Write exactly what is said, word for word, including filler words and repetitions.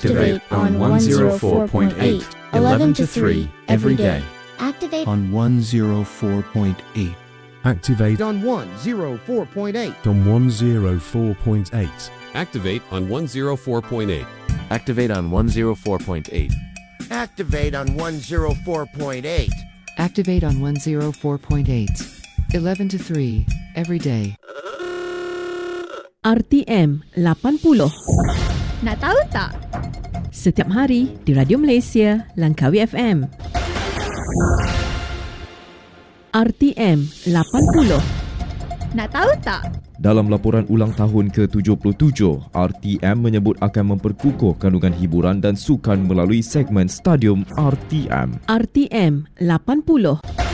Activate on one oh four point eight, eleven to three every day. Activate on one oh four point eight. Activate on one oh four point eight. on one oh four point eight. Activate on one oh four point eight. Activate on one oh four point eight. Activate on one oh four point eight. Activate on one oh four point eight. eleven to three every day. R T M lapan puluh. Nak tahu tak? Setiap hari di Radio Malaysia, Langkawi F M. R T M lapan puluh. Nak tahu tak? Dalam laporan ulang tahun ke tujuh puluh tujuh, R T M menyebut akan memperkukuh kandungan hiburan dan sukan melalui segmen Stadium R T M. R T M lapan puluh.